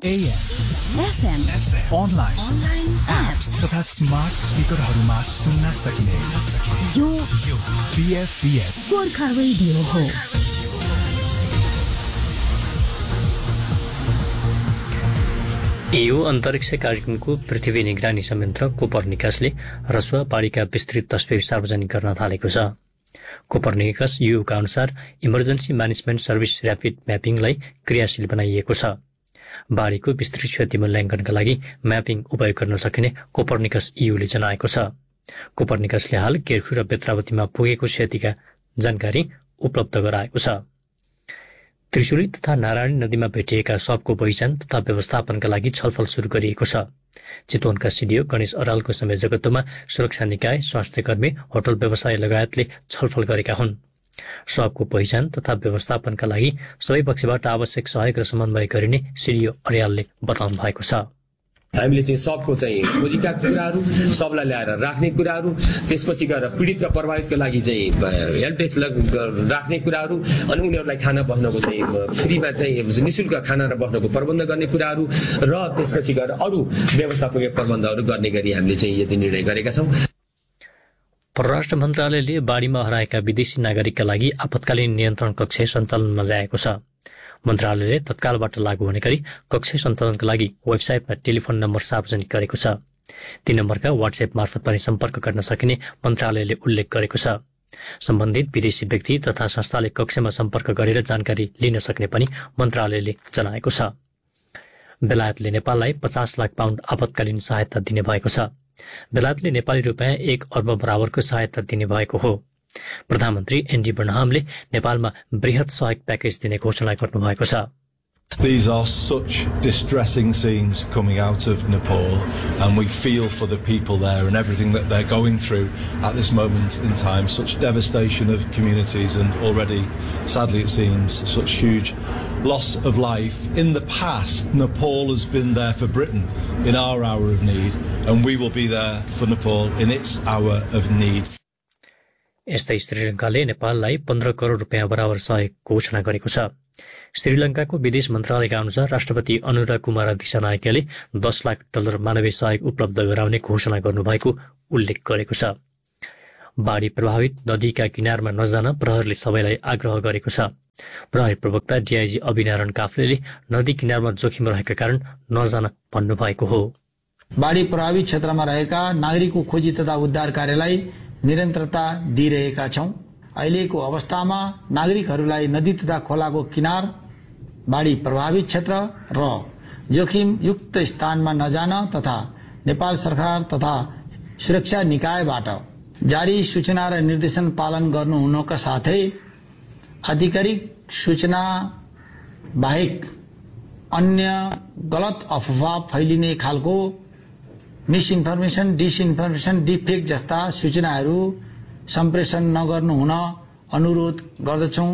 AM, FM, online apps तथा smart स्पिकरहरूमा सुन्न सकिने यो BFBS गोर्खा रेडियो हो। यो अन्तरिक्ष कार्यक्रमको पृथ्वी निगरानी संयन्त्र कोपर्निकसले रसुवा बाढीका विस्तृत तस्बिर सार्वजनिक गर्न थालेको छ। कोपर्निकस युका अनुसार इमर्जेन्सी म्यानेजमेन्ट सर्भिस र्यापिड म्यापिङलाई क्रियाशील बनाइएको छ। बाढीको विस्तृत क्षति मूल्याङ्कनका लागि म्यापिङ उपयोग गर्न सकिने कोपर्निकस ईयूले जनाएको छ। कोपर्निकसले हाल केर्खु र बेत्रावतीमा पुगेको क्षतिका जानकारी उपलब्ध गराएको छ। त्रिशुली तथा नारायणी नदीमा भेटिएका शवको पहिचान तथा व्यवस्थापनका लागि छलफल शुरू गरिएको छ। चितवनका सिडिओ गणेश अरालको संयोजकत्वमा सुरक्षा निकाय, स्वास्थ्यकर्मी, होटल व्यवसाय लगायतले छलफल गरेका हुन्। शवको पहिचान तथा व्यवस्थापनका लागि सबै पक्षबाट आवश्यक सहयोग र समन्वय गरिने सिडिओ अरियालले बताउनु भएको छ। हामीले चाहिँ सबको चाहिँ खोजीका कुराहरू, सबलाई ल्याएर राख्ने कुराहरू, त्यसपछि गएर पीडित र प्रभावितको लागि चाहिँ हेल्प डेस्क राख्ने कुराहरू, अनि उनीहरूलाई खाना बस्नको चाहिँ फ्रीमा चाहिँ निःशुल्क खाना र बस्नको प्रबन्ध गर्ने कुराहरू र त्यसपछि गएर अरू व्यवस्थापकीय प्रबन्धहरू गर्ने गरी हामीले चाहिँ यति निर्णय गरेका छौँ। परराष्ट्र मन्त्रालयले बाढीमा हराएका विदेशी नागरिकका लागि आपतकालीन नियन्त्रण कक्ष सञ्चालनमा ल्याएको छ। मन्त्रालयले तत्कालबाट लागू हुने गरी कक्ष सञ्चालनका लागि वेबसाइटमा टेलिफोन नम्बर सार्वजनिक गरेको छ। ती नम्बरका वाट्सएप मार्फत पनि सम्पर्क गर्न सकिने मन्त्रालयले उल्लेख गरेको छ। सम्बन्धित विदेशी व्यक्ति तथा संस्थाले कक्षमा सम्पर्क गरेर जानकारी लिन सक्ने पनि मन्त्रालयले जनाएको छ। बेलायतले नेपाललाई 50 लाख पाउन्ड आपतकालीन सहायता दिने भएको छ। बेलायतले नेपाली रुपियाँ 1 अर्ब बराबरको सहायता दिने भएको हो। प्रधानमन्त्री एनडी बर्नहामले नेपालमा बृहत सहयोग प्याकेज दिने घोषणा गर्नुभएको छ। These are such distressing scenes coming out of Nepal, and we feel for the people there and everything that they're going through at this moment in time. Such devastation of communities, and already, sadly it seems, such huge loss of life. In the past, Nepal has been there for Britain in our hour of need, and we will be there for Nepal in its hour of need. यस्तै श्रीलङ्काले नेपाललाई 15 करोड रुपियाँ बराबर सहयोग घोषणा गरेको छ। श्रीलङ्काको विदेश मन्त्रालयका अनुसार राष्ट्रपति अनुरा कुमार दिशानायकले 10 लाख डलर मानवीय सहयोग उपलब्ध गराउने घोषणा गर्नुभएको उल्लेख गरेको छ। बाढी प्रभावित नदीका किनारमा नजान प्रहरीले सबैलाई आग्रह गरेको छ। प्रहरी प्रवक्ता डीआईजी अभिनारायण काफ्लेले नदी किनारमा जोखिम रहेका कारण नजान भन्नुभएको हो। बाढी प्रभावित क्षेत्रमा रहेका नागरिकको खोजी तथा उद्धार कार्यलाई निरन्तरता दिइरहेका छौं। अहिलेको अवस्थामा नागरिकहरूलाई नदी तथा खोलाको किनार, बाढी प्रभावित क्षेत्र र जोखिम युक्त स्थानमा नजान तथा नेपाल सरकार तथा सुरक्षा निकायबाट जारी सूचना र निर्देशन पालन गर्नु हुनका साथै आधिकारिक सूचना बाहेक अन्य गलत अफवाह फैलिने खालको मिसइन्फर्मेसन, डिसइन्फर्मेसन, डिफेक्ट जस्ता सूचनाहरू सम्प्रेषण नगर्नु हुन अनुरोध गर्दछौं।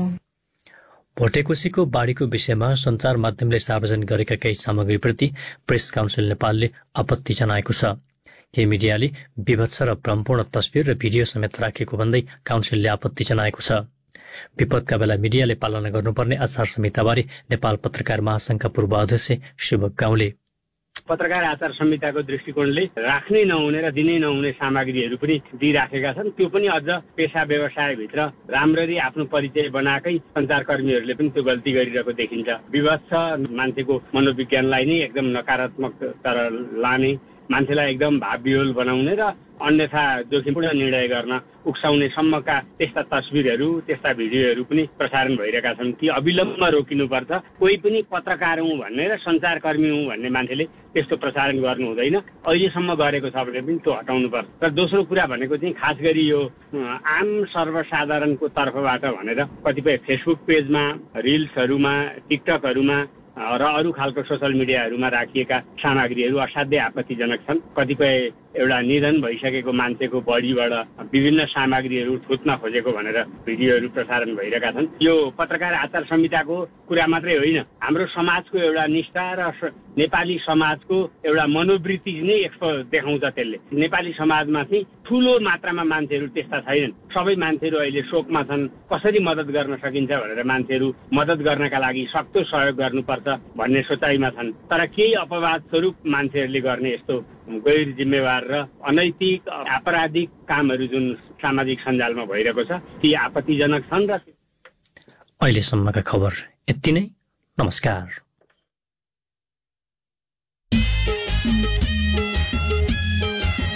भोटेकोशीको बाढीको विषयमा सञ्चार माध्यमले सार्वजनिक गरेका केही सामग्रीप्रति प्रेस काउन्सिल नेपालले आपत्ति जनाएको छ। केही मिडियाले विभत्स र भ्रमपूर्ण तस्बिर र भिडियो समेत राखेको भन्दै काउन्सिलले आपत्ति जनाएको छ। विपदका बेला मिडियाले पालना गर्नुपर्ने आचार संहिताबारे नेपाल पत्रकार महासंघका पूर्व अध्यक्ष शिवक गाउँले पत्रकार आचार संहिताको दृष्टिकोणले राख्नै नहुने र दिनै नहुने सामग्रीहरू पनि दिइराखेका छन्। त्यो पनि अझ पेशा व्यवसायभित्र राम्ररी आफ्नो परिचय बनाएकै सञ्चारकर्मीहरूले पनि त्यो गल्ती गरिरहेको देखिन्छ। विभत्स मान्छेको मनोविज्ञानलाई नै एकदम नकारात्मक तर लाने, मान्छेलाई एकदम भावविह्वल बनाउने र अन्यथा जोखिमपूर्ण निर्णय गर्न उक्साउने सम्मका त्यस्ता तस्बिरहरू, त्यस्ता भिडियोहरू पनि प्रसारण भइरहेका छन्। ती अविलम्बमा रोकिनुपर्छ। कोही पनि पत्रकार हुँ भन्ने र सञ्चारकर्मी हुँ भन्ने मान्छेले त्यस्तो प्रसारण गर्नु हुँदैन। अहिलेसम्म गरेको छ भने पनि त्यो हटाउनुपर्छ। र दोस्रो कुरा भनेको चाहिँ खास गरी यो आम सर्वसाधारणको तर्फबाट भनेर कतिपय फेसबुक पेजमा, रिल्सहरूमा, टिकटकहरूमा र अरू खालको सोसल मिडियाहरूमा राखिएका सामग्रीहरू असाध्यै आपत्तिजनक छन्। कतिपय एउटा निधन भइसकेको मान्छेको बडीबाट विभिन्न सामग्रीहरू थुत्न खोजेको भनेर भिडियोहरू प्रसारण भइरहेका छन्। यो पत्रकार आचार संहिताको कुरा मात्रै होइन, हाम्रो समाजको एउटा निष्ठा र नेपाली समाजको एउटा मनोवृत्ति नै देखाउँछ त्यसले। नेपाली समाजमाथि ठुलो मात्रामा मान्छेहरू त्यस्ता छैनन्। सबै मान्छेहरू अहिले शोकमा छन्। कसरी मद्दत गर्न सकिन्छ भनेर मान्छेहरू मद्दत गर्नका लागि सक्दो सहयोग गर्नुपर्छ भन्ने सोचाइमा छन्। तर केही अपवाद स्वरूप मान्छेहरूले गर्ने यस्तो गैर जिम्मेवार र अनैतिक आपराधिक कामहरू जुन सामाजिक सञ्जालमा भइरहेको छ ती आपत्तिजनक छन्। र अहिलेसम्मका खबर यति नै। नमस्कार।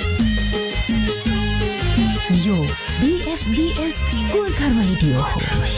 यो BFBS गोर्खा रेडियो हो।